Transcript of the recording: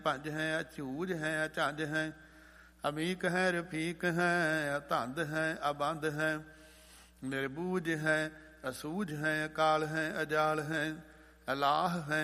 ਭੰਜ ਹੈ, ਅਝੂਜ ਹੈ, ਅਝੰਜ ਹੈ, ਅਮੀਕ ਹੈ, ਰਫੀਕ ਹੈ, ਅਧੰਦ ਹੈ, ਅਬੰਧ ਹੈ, ਨਿਰਬੂਜ ਹੈ, ਅਸੂਝ ਹੈ, ਅਕਾਲ ਹੈ, ਅਜਾਲ ਹੈ, ਅਲਾਹ ਹੈ,